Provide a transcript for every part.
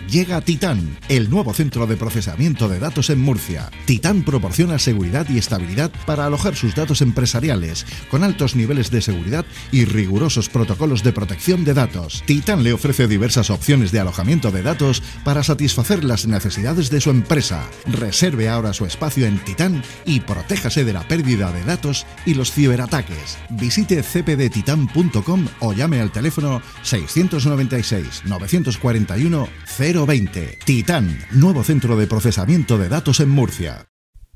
Llega Titán, el nuevo centro de procesamiento de datos en Murcia. Titán proporciona seguridad y estabilidad para alojar sus datos empresariales, con altos niveles de seguridad y rigurosos protocolos de protección de datos. Titán le ofrece diversas opciones de alojamiento de datos para satisfacer las necesidades de su empresa. Reserve ahora su espacio en Titán y protéjase de la pérdida de datos y los ciberataques. Visite cpdtitan.com o llame al teléfono 696 941 020. Titán, nuevo centro de procesamiento de datos en Murcia.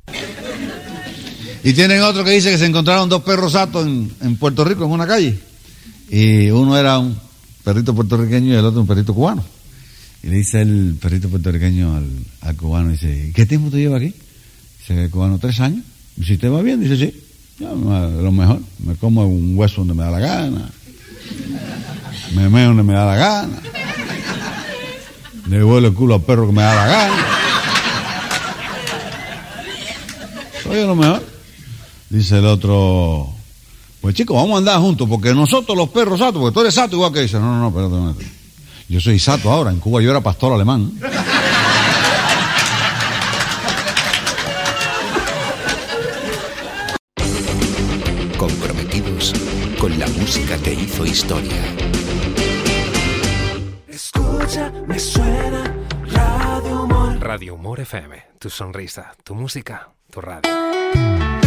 Y tienen otro que dice que se encontraron dos perros satos en Puerto Rico, en una calle. Y uno era un perrito puertorriqueño y el otro un perrito cubano. Y le dice el perrito puertorriqueño al cubano, dice, ¿qué tiempo te lleva aquí? Dice el cubano, 3 años. Y si te va bien, dice, sí. Yo, lo mejor, me como un hueso donde me da la gana. Me meo donde me da la gana. Le vuelo el culo al perro que me da la gana. Oye, lo mejor. Dice el otro, pues chicos, vamos a andar juntos, porque nosotros los perros satos, porque tú eres sato igual que dice, no, espérate. Yo soy sato ahora, en Cuba yo era pastor alemán. Comprometidos con la música que hizo historia. Escucha, me suena Radio Humor. Radio Humor FM, tu sonrisa, tu música, tu radio.